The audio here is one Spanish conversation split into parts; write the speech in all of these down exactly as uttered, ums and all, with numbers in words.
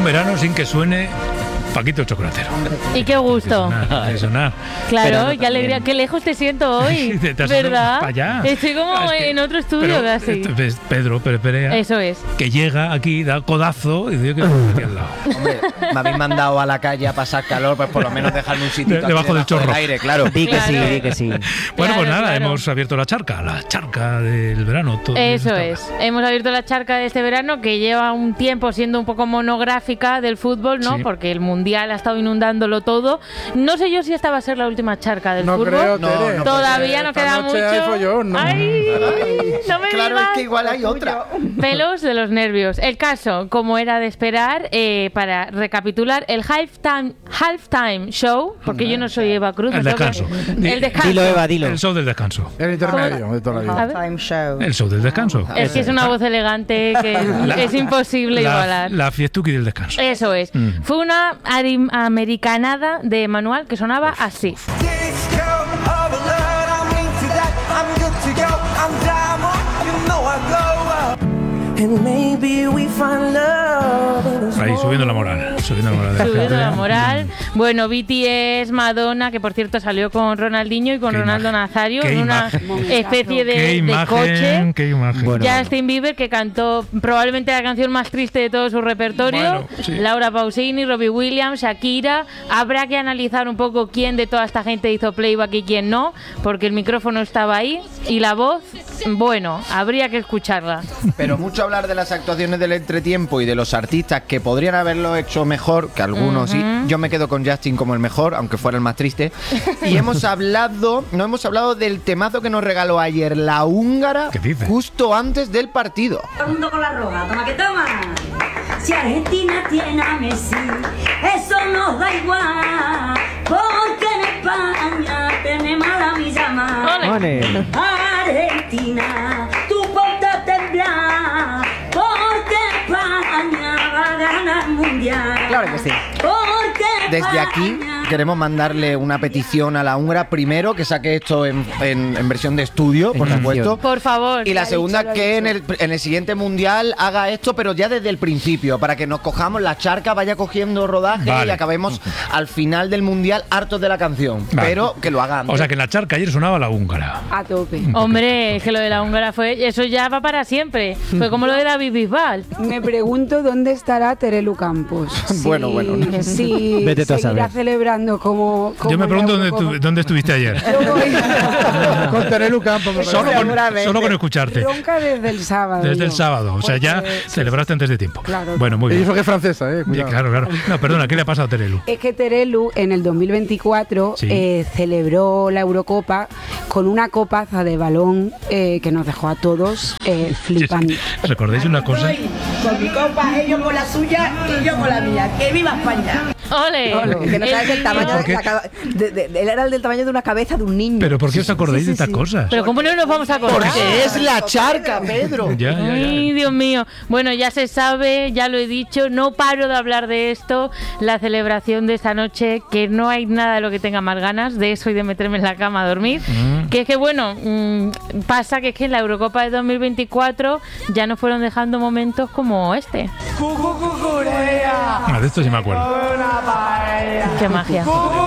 verano sin que suene Paquito el Chocolatero. Y qué gusto. Eso sonar. Claro, qué alegría. Qué lejos te siento hoy. Te has ¿Verdad? para allá. Estoy como Ah, es que, en otro estudio pero, casi. esto es Pedro Pérez Perea. Eso es. Que llega aquí, da codazo y dice que está aquí al lado. Hombre, me habéis mandado a la calle a pasar calor, pues por lo menos dejarme un sitio De, debajo del chorro. del aire, claro. Di que Claro. sí, di que sí. Bueno, Claro, pues nada, claro. hemos abierto la charca, la charca del verano. Todo Eso esta es. hora. Hemos abierto la charca de este verano que lleva un tiempo siendo un poco monográfica del fútbol, ¿no? Sí. Porque el Mundial ha estado inundándolo todo. No sé yo si esta va a ser la última charca del No fútbol. creo, No, Tere. no Todavía no Esta queda noche mucho. hay follón, ¿no? Ay, no me Claro, digas. es que igual hay otra. Pelos de los nervios. El caso, como era de esperar, eh, para recapitular, el halftime, halftime show, porque yo no soy Eva Cruz. El me tengo que- descanso. El descanso. Dilo, Eva, dilo. El show del descanso. El intermedio de toda la vida. A ver. Time show. El show del descanso. Es que es una voz elegante que La- es imposible la, igualar. La fiestuki del descanso. Eso es. Mm. Fue una ari- americanada de manual que sonaba así. Ahí, subiendo la moral. Subiendo la moral. de la Subiendo gente. la moral. Bueno, B T S, Madonna, que por cierto salió con Ronaldinho y con Qué Ronaldo imagen. Nazario Qué en una imagen. especie de, Qué de imagen, coche. qué imagen. Bueno. Justin Bieber, que cantó probablemente la canción más triste de todo su repertorio. Bueno, sí. Laura Pausini, Robbie Williams, Shakira. Habrá que analizar un poco quién de toda esta gente hizo playback y quién no, porque el micrófono estaba ahí y la voz, bueno, habría que escucharla. Pero mucho hablar de las actuaciones del entretiempo y de los artistas que podrían haberlo hecho mejor, que algunos sí. Yo me quedo con Justin como el mejor, aunque fuera el más triste. Y hemos hablado, no hemos hablado del temazo que nos regaló ayer la húngara, ¿Qué dices? justo antes del partido. Todo el mundo con la roja, toma que toma. Si Argentina tiene a Messi, eso nos da igual, porque en España tenemos a la mi llama. Ole. Ole. Argentina, tú ponte a temblar, porque España va a ganar el mundial. Claro que sí. Porque Desde aquí España- queremos mandarle una petición a la húngara. Primero, que saque esto en, en- en versión de estudio, por En supuesto. canción. Por favor. Y la ha segunda, dicho, lo ha que en dicho. el, en el siguiente mundial haga esto, pero ya desde el principio, para que nos cojamos la charca, vaya cogiendo rodaje Vale. y acabemos al final del mundial hartos de la canción. Vale. Pero que lo hagan. O sea que en la charca ayer sonaba la húngara. A tope. Hombre, es que lo de la húngara fue, eso ya va para siempre. Fue como lo de David Bisbal. Me pregunto dónde estará Terelu Campos. Bueno, bueno. Si Vete tú a seguirá saber. celebrando como, como Yo me en pregunto la dónde, Eurocopa. tu- dónde estuviste ayer. Yo voy Con Terelu Campos. me Solo parece. con, seguramente. solo con escucharte. ronca desde el sábado. Desde el yo. sábado. O sea, ya Porque- celebraste antes de tiempo. Claro. Bueno, muy Y bien. eso que es francesa, eh. Sí, Cuidado. claro, claro. No, perdona, ¿qué le ha pasado a Terelu? Es que Terelu en el dos mil veinticuatro Sí. eh, celebró la Eurocopa con una copaza de balón eh, que nos dejó a todos eh, flipando. ¿Recordáis una cosa? Con mi copa, ellos con la suya y yo con la mía. ¡Que viva España! ¡Ole! Que no sabes el tamaño ¿Por de qué? la caba- de- de- él era el del tamaño de una cabeza de un niño. ¿Pero por qué os acordáis de estas cosas? Pero ¿cómo no nos vamos a acordar? Porque es la charca, Pedro. Ya, ya, Ay, ya. Dios mío. Bueno, ya se sabe, ya lo he dicho, no paro de hablar de esto, la celebración de esta noche, que no hay nada de lo que tenga más ganas de eso y de meterme en la cama a dormir. Mm. Que es que, bueno, mm, pasa que es que en la Eurocopa de dos mil veinticuatro ya nos fueron dejando momentos como este. Ah, de esto sí me acuerdo. ¡Qué magia!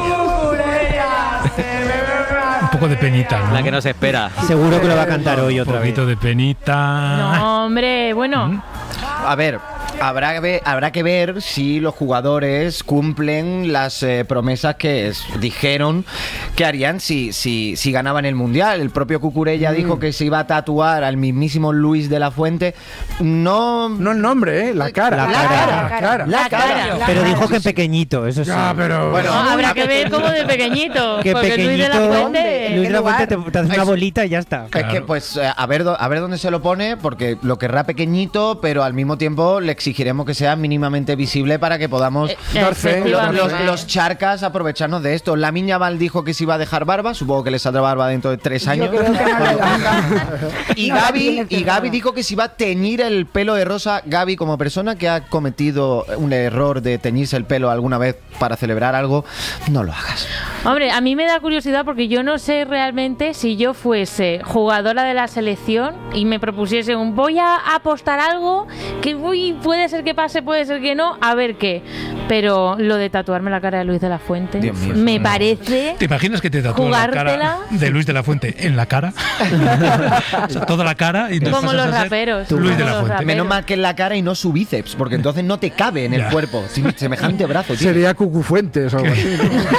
Un poco de penita, ¿no? La que nos espera. Seguro que lo va a cantar hoy Un otra vez. poquito de penita. No, hombre, bueno. A ver, habrá que ver, habrá que ver si los jugadores cumplen las eh, promesas que es- dijeron que harían si, si, si ganaban el Mundial. El propio Cucurella dijo que se iba a tatuar al mismísimo Luis de la Fuente. No... No el nombre, eh. La cara. La La cara. cara. La cara. La cara. Pero dijo que pequeñito, eso sí. Ya, pero. Bueno, No, habrá que ver cómo de pequeñito. Que porque Luis de la pequeñito. Fuente. Luis de la Fuente te, te hace una Es- bolita y ya está. Es que, pues, eh, a ver, do- a ver dónde se lo pone, porque lo querrá pequeñito, pero al mismo tiempo le exigiremos que sea mínimamente visible para que podamos Eh, Dar fe, lo- efectivamente. los, los charcas aprovecharnos de esto. La Miña Val dijo que se iba a dejar barba, supongo que le saldrá barba dentro de tres años. creo que no le da. y No la Gaby, tiene y cerrada. Gaby dijo que se iba a teñir el pelo de rosa. Gaby, como persona que ha cometido un error de teñirse el pelo alguna vez para celebrar algo, no lo hagas. Hombre, a mí me da curiosidad porque yo no sé realmente si yo fuese jugadora de la selección y me propusiese un voy a apostar algo que uy, puede puede ser que pase, puede ser que no, a ver qué. Pero lo de tatuarme la cara de Luis de la Fuente, Dios mío. me parece... ¿Te imaginas que te tatúas la cara jugártela. de Luis de la Fuente en la cara? O sea, toda la cara y entonces Como pasas los a ser raperos. Luis de como la los Fuente. raperos. Menos mal que en la cara y no su bíceps, porque entonces no te cabe en el Ya. cuerpo. Sin semejante brazo, tío. Sería Cucufuentes o algo así.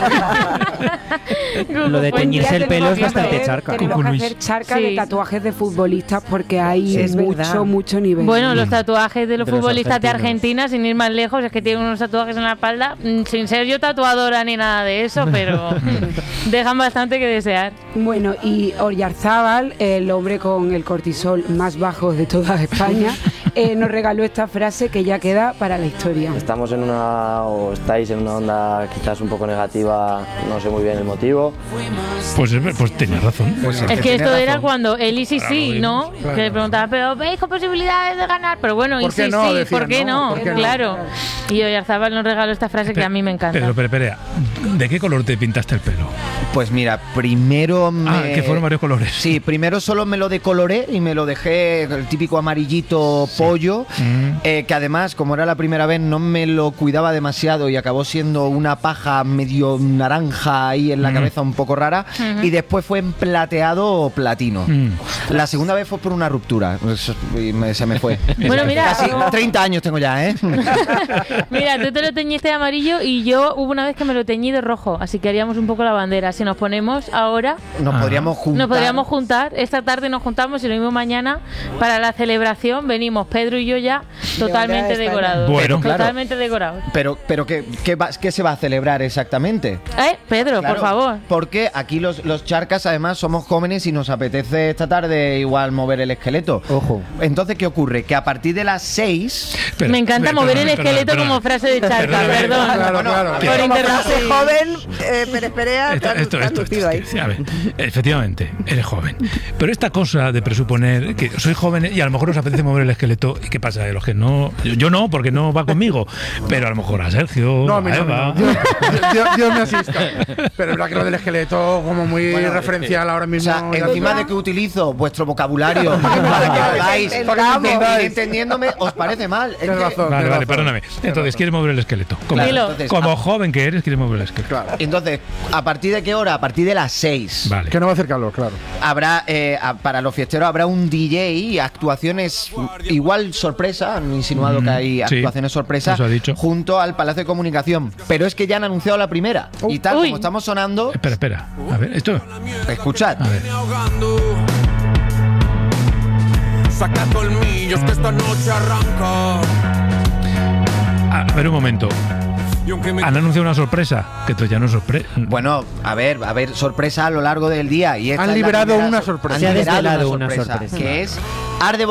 Lo de teñirse el pelo es bastante charca. Tenemos Cucu que Luis. hacer charca Sí. de tatuajes de futbolistas porque hay Es mucho, verdad. mucho nivel. Bueno, los tatuajes de los De los futbolistas de argentinos. Argentina, sin ir más lejos, es que tienen unos tatuajes en la espalda, mm, sin ser yo tatuadora ni nada de eso, pero dejan bastante que desear. Bueno, y Oyarzábal, el hombre con el cortisol más bajo de toda España, eh, nos regaló esta frase que ya queda para la historia. Estamos en una, o estáis en una onda quizás un poco negativa, no sé muy bien el motivo. Pues, es- pues tenías razón. Pues Es que tiene esto era razón. cuando él y sí sí, ¿no? Claro. Que le preguntaba, pero ¿veis con posibilidades de ganar? Pero bueno, y ¿Por qué sí no? sí, Decían, ¿por qué ¿no? no? ¿Por qué no? Claro. Y Oyarzábal nos regaló esta frase que a mí me encanta. Pero, pero, espera, ¿de qué color te pintaste el pelo? Pues mira, primero me... Ah, que fueron varios colores. Sí, primero solo me lo decoloré y me lo dejé el típico amarillito pollo, Mm. eh, que además, como era la primera vez, no me lo cuidaba demasiado y acabó siendo una paja medio naranja ahí en la Mm. cabeza un poco rara. Y después fue en plateado o platino. Mm. La segunda vez fue por una ruptura pues, y me- se me fue. Bueno, mira, Casi oh. treinta años tengo ya, ¿eh? Mira, tú te lo teñiste de amarillo y yo hubo una vez que me lo teñí de rojo, así que haríamos un poco la bandera. Si nos ponemos ahora, Nos Ah. podríamos juntar. nos podríamos juntar. Esta tarde nos juntamos y lo mismo mañana para la celebración. Venimos Pedro y yo ya totalmente bandera de España. decorados. Bueno, claro. totalmente decorados. Pero, pero ¿qué, qué, va- qué se va a celebrar exactamente? ¿Eh? Pedro, Claro, por favor. Porque aquí los, los charcas, además, somos jóvenes y nos apetece esta tarde igual mover el esqueleto. Ojo. Entonces, ¿qué ocurre? Que a partir de las seis... Espera, Me encanta espera, mover el perdona, esqueleto perdona, como frase de charca, Perdóname. perdón. Claro, claro. Por Como interrumpir. frase joven, eh, Pérez Perea, Esto, te has- esto, te has esto, lucido esto, ahí. a ver, efectivamente, eres joven. Pero esta cosa de presuponer que soy joven y a lo mejor os apetece mover el esqueleto, ¿y qué pasa? De los que no. Yo, yo no, porque no va conmigo. Pero a lo mejor a Sergio, No, a a mí no, Eva. no. Dios, Dios- Dios me asista. Pero es verdad que lo del esqueleto, como muy Bueno, referencial ahora O mismo. sea, ya encima está. de que utilizo vuestro vocabulario para que podáis Entendamos. ir entendiéndome, ¿os parece mal? Es Tienes que- razón. Vale, tienes vale, razón. perdóname. Entonces, ¿quieres mover el esqueleto? Como, Claro, Dilo. entonces, como a- joven que eres, quieres mover el esqueleto. Claro. Entonces, ¿a partir de qué hora? A partir de las seis. Vale. Que no va a hacer calor, claro. Habrá, eh, a- para los fiesteros habrá un D J y actuaciones igual sorpresa, han insinuado Mm, que hay sí, actuaciones sorpresa eso ha dicho. junto al Palacio de Comunicación. Pero es que ya han anunciado la primera. Y tal Uy. como estamos sonando, Espera, espera. A ver, esto. escuchad. A ver. Saca colmillos que esta noche arranca. A ver un momento. Y aunque me Han anunciado una sorpresa, que esto ya no es sorpresa. Bueno, a ver, a ver, sorpresa a lo largo del día. Y esta Han es la liberado primera una sor- sorpresa. Han Se ha liberado desvelado una una sorpresa, sorpresa. que es Arde